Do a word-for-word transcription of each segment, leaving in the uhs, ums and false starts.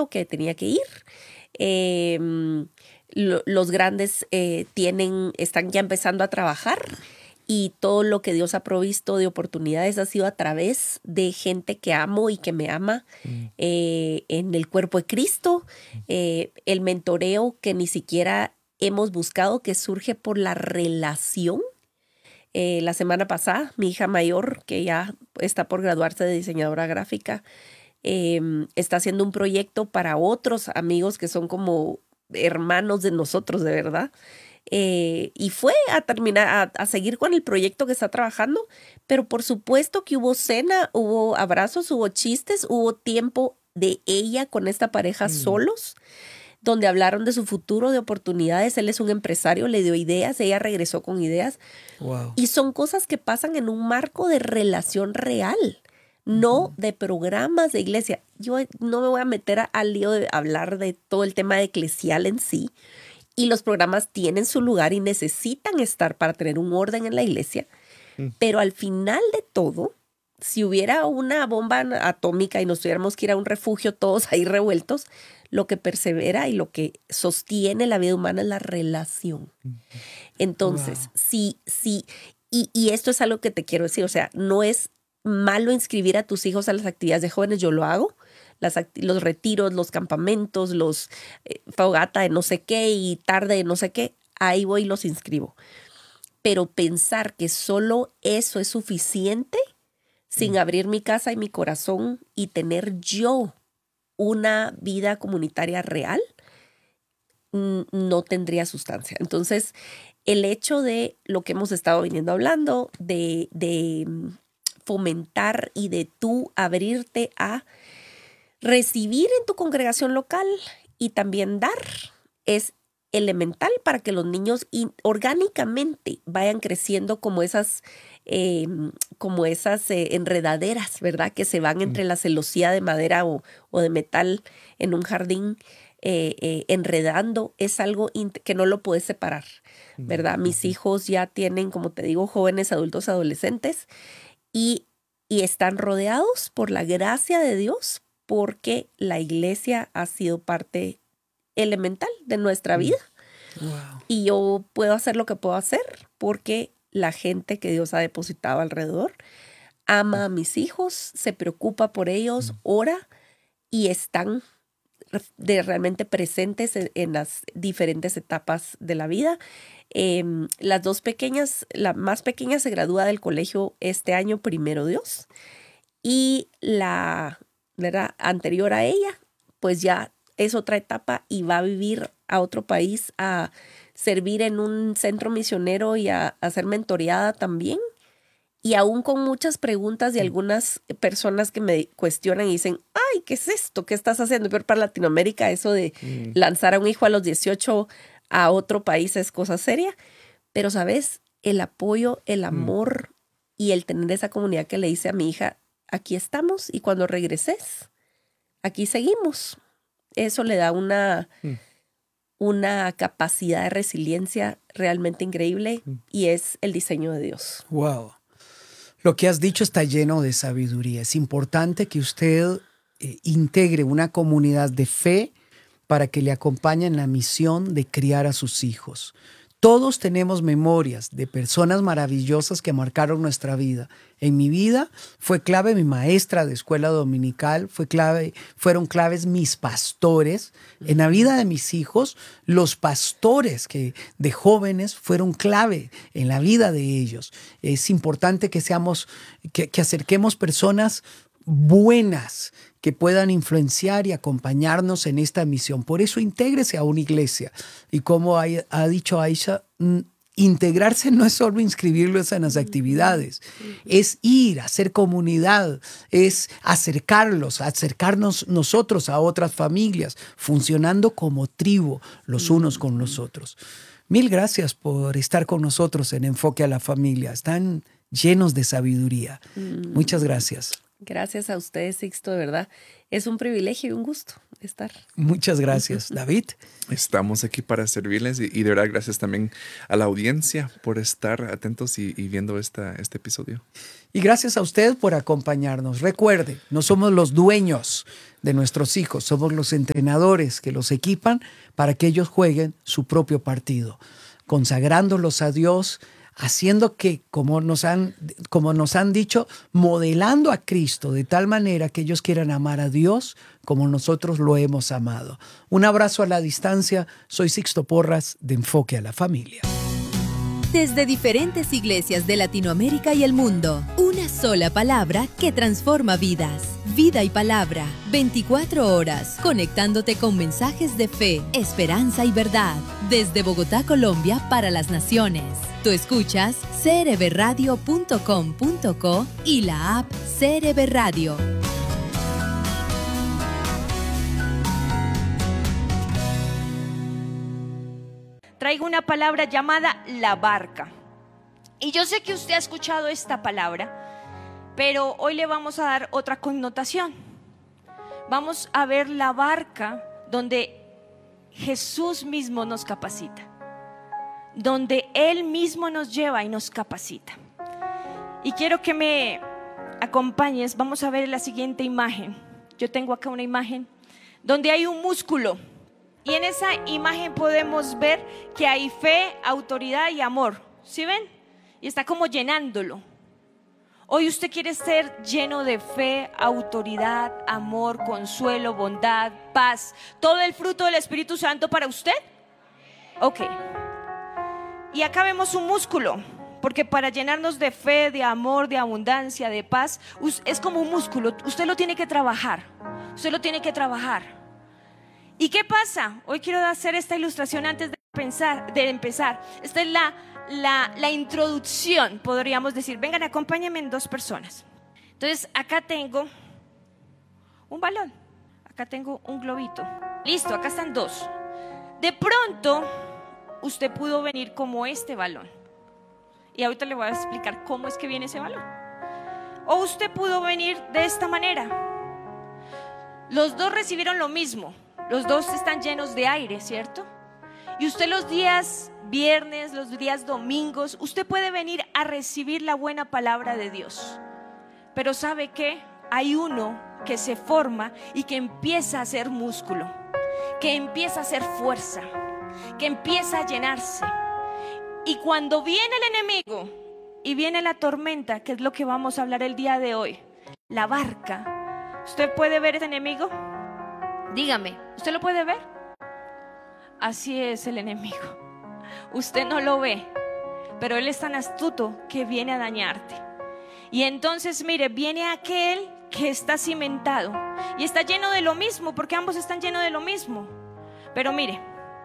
dicho que tenía que ir. Eh, lo, los grandes eh, tienen, están ya empezando a trabajar y todo lo que Dios ha provisto de oportunidades ha sido a través de gente que amo y que me ama mm. eh, en el cuerpo de Cristo. Eh, el mentoreo que ni siquiera hemos buscado, que surge por la relación. Eh, la semana pasada, mi hija mayor, que ya está por graduarse de diseñadora gráfica, eh, está haciendo un proyecto para otros amigos que son como hermanos de nosotros, de verdad. Eh, y fue a terminar, a, a seguir con el proyecto que está trabajando, pero por supuesto que hubo cena, hubo abrazos, hubo chistes, hubo tiempo de ella con esta pareja mm. solos, donde hablaron de su futuro, de oportunidades. Él es un empresario, le dio ideas, ella regresó con ideas. Wow. Y son cosas que pasan en un marco de relación real, no uh-huh. de programas de iglesia. Yo no me voy a meter al lío de hablar de todo el tema eclesial en sí. Y los programas tienen su lugar y necesitan estar para tener un orden en la iglesia. Uh-huh. Pero al final de todo, si hubiera una bomba atómica y nos tuviéramos que ir a un refugio todos ahí revueltos, lo que persevera y lo que sostiene la vida humana es la relación. Entonces, wow. sí, sí, y, y esto es algo que te quiero decir, o sea, no es malo inscribir a tus hijos a las actividades de jóvenes, yo lo hago, las, los retiros, los campamentos, los eh, fogata de no sé qué y tarde de no sé qué, ahí voy y los inscribo. Pero pensar que solo eso es suficiente, sin mm. abrir mi casa y mi corazón y tener yo una vida comunitaria real, no tendría sustancia. Entonces, el hecho de lo que hemos estado viniendo hablando, de, de fomentar y de tú abrirte a recibir en tu congregación local y también dar, es elemental para que los niños orgánicamente vayan creciendo como esas Eh, como esas eh, enredaderas, ¿verdad? Que se van entre la celosía de madera o, o de metal en un jardín eh, eh, enredando. Es algo que no lo puedes separar, ¿verdad? Uh-huh. Mis hijos ya tienen, como te digo, jóvenes, adultos, adolescentes y, y están rodeados por la gracia de Dios porque la iglesia ha sido parte elemental de nuestra vida. Wow. Y yo puedo hacer lo que puedo hacer porque la gente que Dios ha depositado alrededor ama a mis hijos, se preocupa por ellos, ora y están de realmente presentes en, en las diferentes etapas de la vida. Eh, las dos pequeñas, la más pequeña se gradúa del colegio este año, primero Dios, y la, ¿verdad?, anterior a ella, pues ya es otra etapa y va a vivir a otro país a servir en un centro misionero y a, a ser mentoreada también. Y aún con muchas preguntas de algunas personas que me cuestionan y dicen, ay, ¿qué es esto? ¿Qué estás haciendo? Pero para Latinoamérica eso de mm. lanzar a un hijo a los dieciocho a otro país es cosa seria. Pero, ¿sabes? El apoyo, el amor mm. y el tener esa comunidad que le dice a mi hija, aquí estamos y cuando regreses, aquí seguimos. Eso le da una... Mm. una capacidad de resiliencia realmente increíble y es el diseño de Dios. Wow. Lo que has dicho está lleno de sabiduría. Es importante que usted eh, integre una comunidad de fe para que le acompañe en la misión de criar a sus hijos. Todos tenemos memorias de personas maravillosas que marcaron nuestra vida. En mi vida fue clave mi maestra de escuela dominical, fue clave, fueron claves mis pastores. En la vida de mis hijos, los pastores que, de jóvenes fueron clave en la vida de ellos. Es importante que seamos, que, que acerquemos personas buenas que puedan influenciar y acompañarnos en esta misión. Por eso intégrese a una iglesia. Y como ha, ha dicho Aisha, integrarse no es solo inscribirlos en las actividades, es ir a hacer comunidad, es acercarlos, acercarnos nosotros a otras familias, funcionando como tribu los unos con los otros. Mil gracias por estar con nosotros en Enfoque a la Familia. Están llenos de sabiduría. Muchas gracias. Gracias a ustedes, Sixto, de verdad. es un privilegio y un gusto estar. Muchas gracias, David. Estamos aquí para servirles y, y de verdad gracias también a la audiencia por estar atentos y, y viendo esta, este episodio. Y gracias a usted por acompañarnos. Recuerde, no somos los dueños de nuestros hijos, somos los entrenadores que los equipan para que ellos jueguen su propio partido, consagrándolos a Dios, haciendo que, como nos han, como nos han dicho, modelando a Cristo de tal manera que ellos quieran amar a Dios como nosotros lo hemos amado. Un abrazo a la distancia. Soy Sixto Porras de Enfoque a la Familia. Desde diferentes iglesias de Latinoamérica y el mundo, una sola palabra que transforma vidas. Vida y Palabra, veinticuatro horas, conectándote con mensajes de fe, esperanza y verdad. Desde Bogotá, Colombia, para las naciones. Tú escuchas c r b radio punto com punto co y la app C R B Radio. Traigo una palabra llamada la barca. Y yo sé que usted ha escuchado esta palabra, pero hoy le vamos a dar otra connotación. Vamos a ver la barca donde Jesús mismo nos capacita, donde Él mismo nos lleva y nos capacita. Y quiero que me acompañes. Vamos a ver la siguiente imagen. Yo tengo acá una imagen donde hay un músculo. Y en esa imagen podemos ver que hay fe, autoridad y amor. ¿Sí ven? Y está como llenándolo. Hoy usted quiere ser lleno de fe, autoridad, amor, consuelo, bondad, paz. ¿Todo el fruto del Espíritu Santo para usted? Ok. Y acá vemos un músculo. Porque para llenarnos de fe, de amor, de abundancia, de paz, es como un músculo. Usted lo tiene que trabajar. Usted lo tiene que trabajar. ¿Y qué pasa? Hoy quiero hacer esta ilustración antes de, pensar, de empezar. Esta es la, la, la introducción, podríamos decir. Vengan, acompáñenme en dos personas. Entonces, acá tengo un balón. Acá tengo un globito. Listo, acá están dos. De pronto, usted pudo venir como este balón. Y ahorita le voy a explicar cómo es que viene ese balón. O usted pudo venir de esta manera. Los dos recibieron lo mismo. Los dos están llenos de aire, ¿cierto? Y usted los días viernes, los días domingos, usted puede venir a recibir la buena palabra de Dios. Pero ¿sabe qué? Hay uno que se forma y que empieza a hacer músculo, que empieza a hacer fuerza, que empieza a llenarse. Y cuando viene el enemigo y viene la tormenta, que es lo que vamos a hablar el día de hoy, la barca, ¿usted puede ver ese enemigo? Dígame, ¿usted lo puede ver? Así es el enemigo. Usted no lo ve, pero él es tan astuto que viene a dañarte. Y entonces, mire, viene aquel que está cimentado y está lleno de lo mismo, porque ambos están llenos de lo mismo. Pero mire,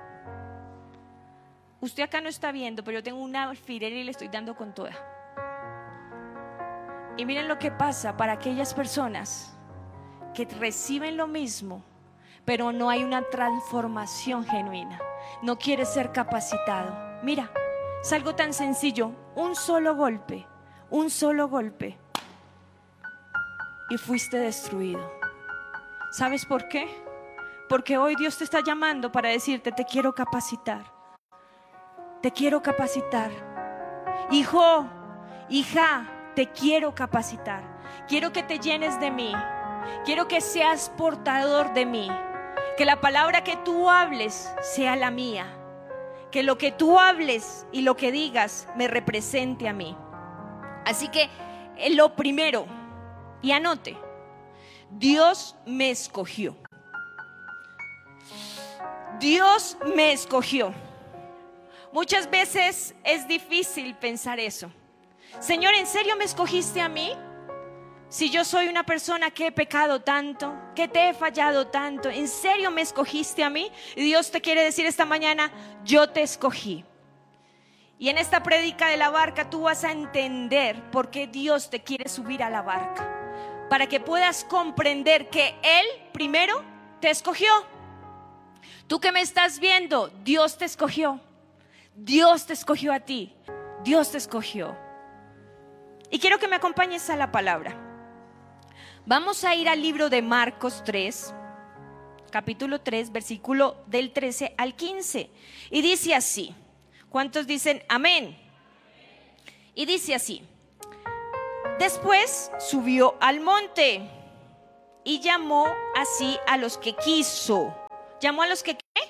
usted acá no está viendo, pero yo tengo una alfiler y le estoy dando con toda. Y miren lo que pasa para aquellas personas que reciben lo mismo, pero no hay una transformación genuina. No quiere ser capacitado. Mira, es algo tan sencillo. Un solo golpe, un solo golpe y fuiste destruido. ¿Sabes por qué? Porque hoy Dios te está llamando para decirte: te quiero capacitar. Te quiero capacitar. Hijo, hija, te quiero capacitar. Quiero que te llenes de mí. Quiero que seas portador de mí. Que la palabra que tú hables sea la mía. Que lo que tú hables y lo que digas me represente a mí. Así que lo primero, y anote: Dios me escogió. Dios me escogió. Muchas veces es difícil pensar eso. Señor, ¿en serio me escogiste a mí? Si yo soy una persona que he pecado tanto, que te he fallado tanto, ¿en serio me escogiste a mí? Y Dios te quiere decir esta mañana: yo te escogí. Y en esta prédica de la barca tú vas a entender por qué Dios te quiere subir a la barca, para que puedas comprender que Él primero te escogió. Tú que me estás viendo, Dios te escogió. Dios te escogió a ti. Dios te escogió. Y quiero que me acompañes a la palabra. Vamos a ir al libro de Marcos tres, capítulo tres, versículo del trece al quince. Y dice así. ¿Cuántos dicen amén? Y dice así. Después subió al monte y llamó así a los que quiso. ¿Llamó a los que qué?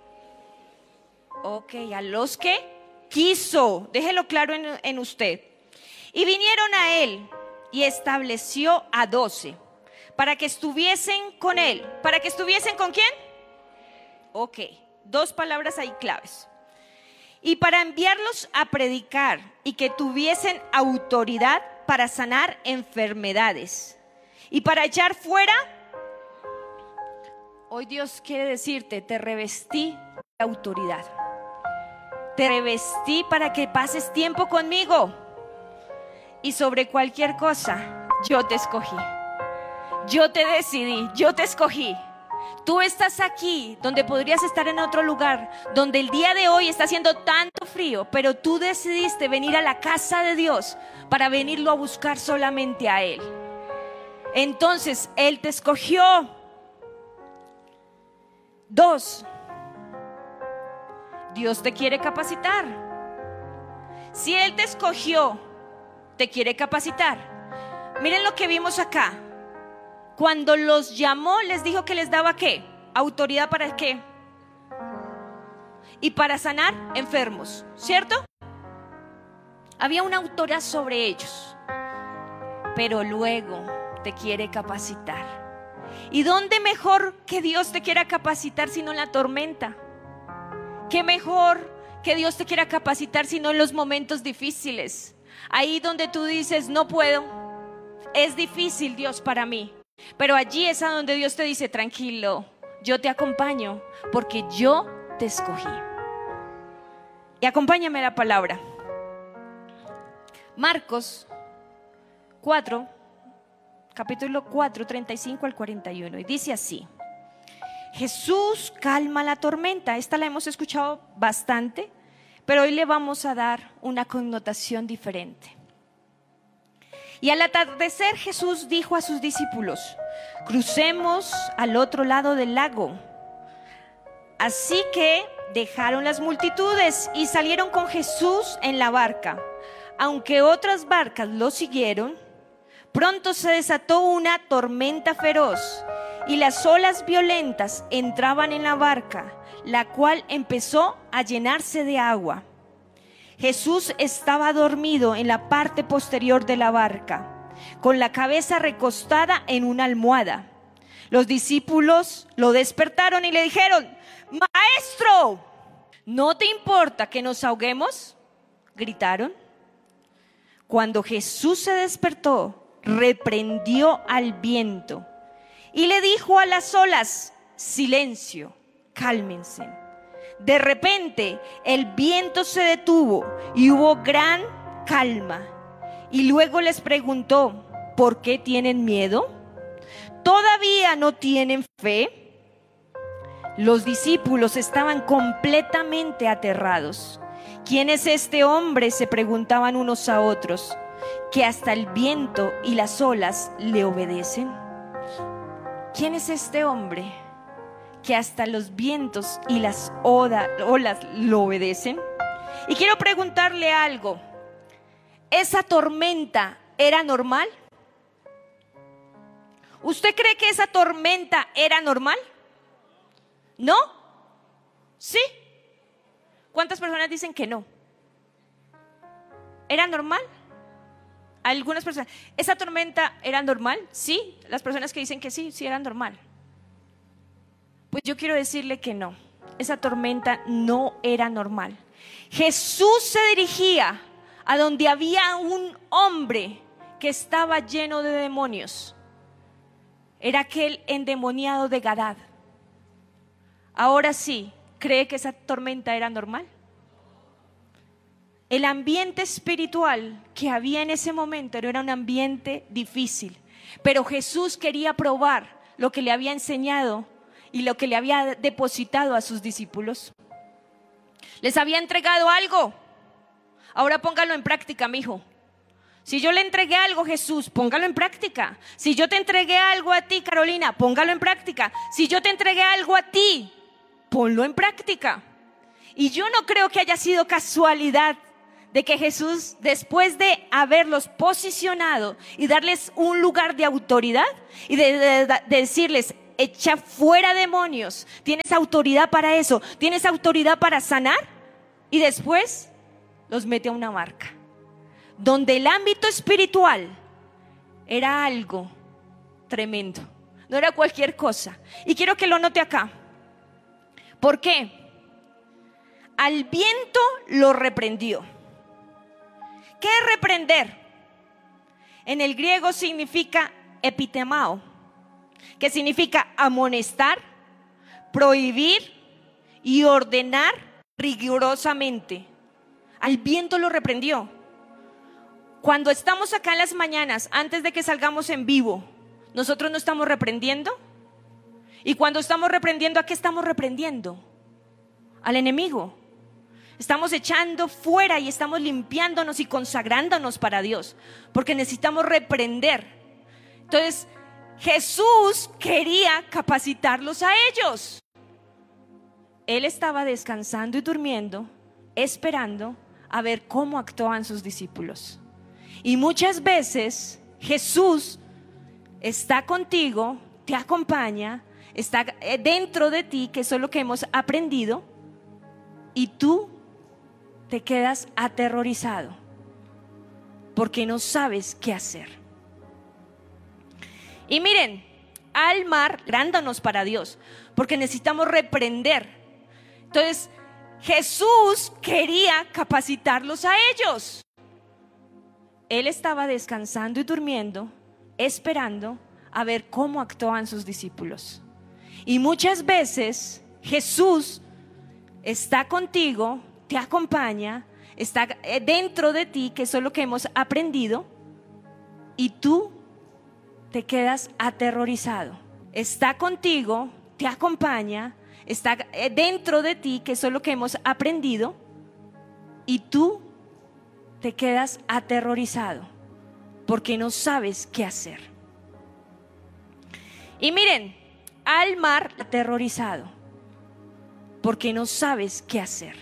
Ok, a los que quiso. Déjelo claro en, en usted. Y vinieron a él y estableció a doce para que estuviesen con él. ¿Para que estuviesen con quién? Ok, dos palabras ahí claves. Y para enviarlos a predicar y que tuviesen autoridad para sanar enfermedades y para echar fuera. Hoy Dios quiere decirte, te revestí de autoridad. Te revestí para que pases tiempo conmigo. Y sobre cualquier cosa, yo te escogí. Yo te decidí, yo te escogí. Tú estás aquí, donde podrías estar en otro lugar, donde el día de hoy está haciendo tanto frío, pero tú decidiste venir a la casa de Dios para venirlo a buscar solamente a Él. Entonces, Él te escogió. Dos, Dios te quiere capacitar. Si Él te escogió, te quiere capacitar. Miren lo que vimos acá. Cuando los llamó, les dijo que les daba ¿qué? Autoridad para ¿qué? Y para sanar enfermos, ¿cierto? Había una autoridad sobre ellos. Pero luego te quiere capacitar. ¿Y dónde mejor que Dios te quiera capacitar sino en la tormenta? ¿Qué mejor que Dios te quiera capacitar sino en los momentos difíciles? Ahí donde tú dices, no puedo, es difícil Dios para mí. Pero allí es a donde Dios te dice, tranquilo, yo te acompaño porque yo te escogí. Y acompáñame a la palabra. Marcos cuatro, capítulo cuatro, treinta y cinco al cuarenta y uno. Y dice así. Jesús calma la tormenta. Esta la hemos escuchado bastante, pero hoy le vamos a dar una connotación diferente. Y al atardecer Jesús dijo a sus discípulos, crucemos al otro lado del lago. Así que dejaron las multitudes y salieron con Jesús en la barca. Aunque otras barcas lo siguieron, pronto se desató una tormenta feroz y las olas violentas entraban en la barca, la cual empezó a llenarse de agua. Jesús estaba dormido en la parte posterior de la barca, con la cabeza recostada en una almohada. Los discípulos lo despertaron y le dijeron, Maestro, ¿no te importa que nos ahoguemos? Gritaron. Cuando Jesús se despertó, reprendió al viento y le dijo a las olas, silencio, cálmense. De repente el viento se detuvo y hubo gran calma. Y luego les preguntó, ¿por qué tienen miedo? ¿Todavía no tienen fe? Los discípulos estaban completamente aterrados. ¿Quién es este hombre?, se preguntaban unos a otros, que hasta el viento y las olas le obedecen. ¿Quién es este hombre que hasta los vientos y las olas lo obedecen? Y quiero preguntarle algo. ¿Esa tormenta era normal? ¿Usted cree que esa tormenta era normal? ¿No? ¿Sí? ¿Cuántas personas dicen que no? ¿Era normal? Algunas personas. ¿Esa tormenta era normal? Sí. Las personas que dicen que sí, sí era normal. Pues yo quiero decirle que no. Esa tormenta no era normal. Jesús se dirigía a donde había un hombre que estaba lleno de demonios. Era aquel endemoniado de Gadad. Ahora sí, ¿cree que esa tormenta era normal? El ambiente espiritual que había en ese momento era un ambiente difícil, pero Jesús quería probar lo que le había enseñado y lo que le había depositado a sus discípulos. Les había entregado algo. Ahora póngalo en práctica, mijo. Si yo le entregué algo, Jesús, póngalo en práctica. Si yo te entregué algo a ti, Carolina, póngalo en práctica. Si yo te entregué algo a ti, ponlo en práctica. Y yo no creo que haya sido casualidad de que Jesús, después de haberlos posicionado y darles un lugar de autoridad y de, de, de decirles, echa fuera demonios, tienes autoridad para eso, tienes autoridad para sanar, y después los mete a una barca donde el ámbito espiritual era algo tremendo, no era cualquier cosa. Y quiero que lo note acá. ¿Por qué? Al viento lo reprendió. ¿Qué es reprender? En el griego significa epitemao, que significa amonestar, prohibir y ordenar rigurosamente. Al viento lo reprendió. Cuando estamos acá en las mañanas, antes de que salgamos en vivo, nosotros no estamos reprendiendo. Y cuando estamos reprendiendo, ¿a qué estamos reprendiendo? Al enemigo. Estamos echando fuera y estamos limpiándonos y consagrándonos para Dios, porque necesitamos reprender. Entonces, Jesús quería capacitarlos a ellos. Él estaba descansando y durmiendo, esperando a ver cómo actuaban sus discípulos. Y muchas veces Jesús está contigo, te acompaña, está dentro de ti, que eso es lo que hemos aprendido, y tú te quedas aterrorizado porque no sabes qué hacer. Y miren, al mar, grándonos para Dios, porque necesitamos reprender. Entonces, Jesús quería capacitarlos a ellos. Él estaba descansando y durmiendo, esperando a ver cómo actuaban sus discípulos. Y muchas veces Jesús está contigo, te acompaña, está dentro de ti, que eso es lo que hemos aprendido, y tú te quedas aterrorizado. Está contigo, te acompaña, está dentro de ti, que eso es lo que hemos aprendido, y tú te quedas aterrorizado porque no sabes qué hacer. Y miren, al mar aterrorizado porque no sabes qué hacer.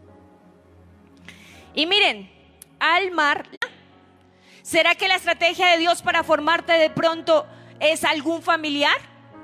Y miren, al mar, ¿será que la estrategia de Dios para formarte de pronto es algún familiar?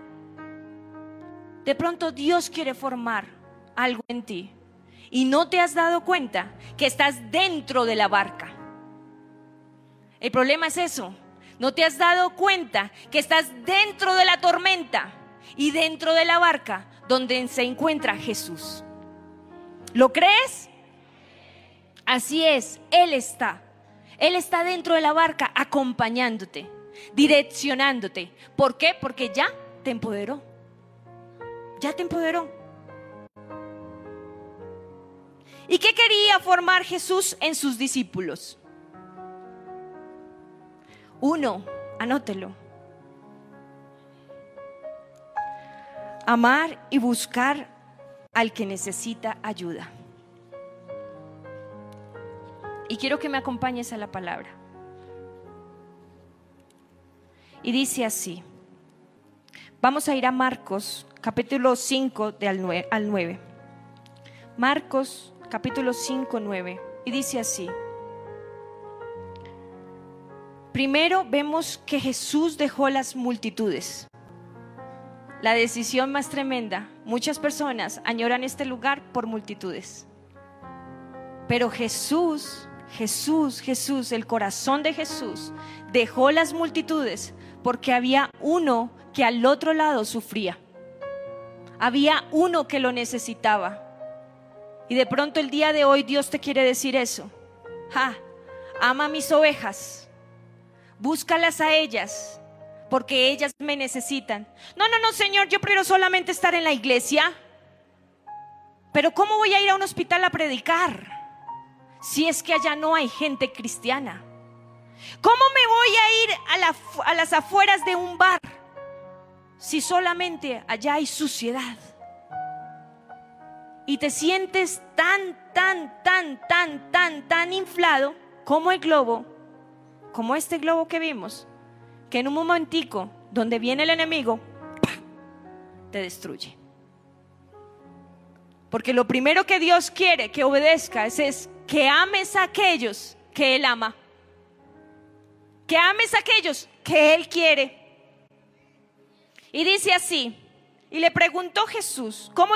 De pronto Dios quiere formar algo en ti y no te has dado cuenta que estás dentro de la barca. El problema es eso, no te has dado cuenta que estás dentro de la tormenta y dentro de la barca donde se encuentra Jesús. ¿Lo crees? Así es, Él está. Él está dentro de la barca acompañándote, direccionándote. ¿Por qué? Porque ya te empoderó. Ya te empoderó. ¿Y qué quería formar Jesús en sus discípulos? Uno, anótelo. Amar y buscar al que necesita ayuda. Y quiero que me acompañes a la palabra. Y dice así. Vamos a ir a Marcos, capítulo cinco, de al nueve. Marcos, capítulo cinco, nueve. Y dice así. Primero vemos que Jesús dejó las multitudes. La decisión más tremenda. Muchas personas añoran este lugar por multitudes. Pero Jesús, Jesús, Jesús, el corazón de Jesús, dejó las multitudes porque había uno que al otro lado sufría. Había uno que lo necesitaba. Y de pronto el día de hoy Dios te quiere decir eso. Ja, ama a mis ovejas, búscalas a ellas, porque ellas me necesitan. No, no, no, Señor, yo prefiero solamente estar en la iglesia. Pero ¿cómo voy a ir a un hospital a predicar si es que allá no hay gente cristiana? ¿Cómo me voy a ir a, la, a las afueras de un bar si solamente allá hay suciedad? Y te sientes tan, tan, tan, tan, tan, tan inflado como el globo, como este globo que vimos, que en un momentico, donde viene el enemigo, ¡pah!, te destruye. Porque lo primero que Dios quiere que obedezcas es que ames a aquellos que Él ama, que ames a aquellos que Él quiere. Y dice así, y le preguntó Jesús, ¿cómo